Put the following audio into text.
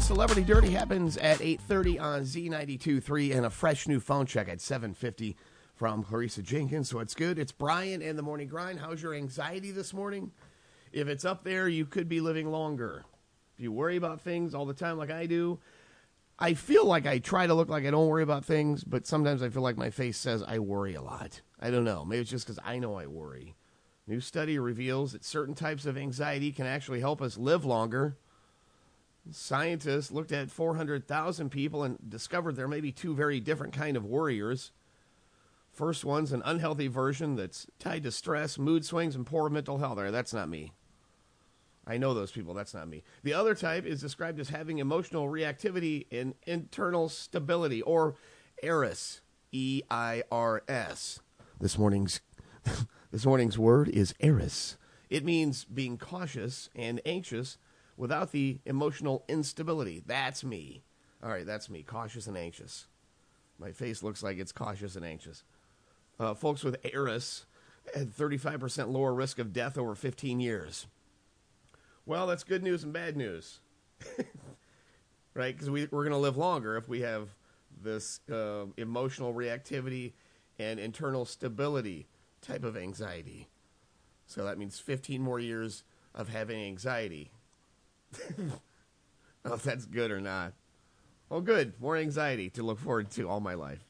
Celebrity Dirty happens at 8:30 on Z92.3 and a fresh new phone check at 7:50 from Clarissa Jenkins. So it's good. It's Brian and the Morning Grind. How's your anxiety this morning? If it's up there, you could be living longer. If you worry about things all the time like I do, I feel like I try to look like I don't worry about things, but sometimes I feel like my face says I worry a lot. I don't know. Maybe it's just because I know I worry. New study reveals that certain types of anxiety can actually help us live longer. Scientists looked at 400,000 people and discovered there may be two very different kind of worriers. First one's an unhealthy version that's tied to stress, mood swings, and poor mental health. That's not me. I know those people. That's not me. The other type is described as having emotional reactivity and internal stability, or EIRS, E-I-R-S. This morning's word is EIRS. It means being cautious and anxious without the emotional instability. That's me. All right, that's me, cautious and anxious. My face looks like it's cautious and anxious. Folks with EIRS had 35% lower risk of death over 15 years. Well, that's good news and bad news, right? Because we're going to live longer if we have this emotional reactivity and internal stability type of anxiety. So that means 15 more years of having anxiety. I don't know if that's good or not. Well, good. More anxiety to look forward to all my life.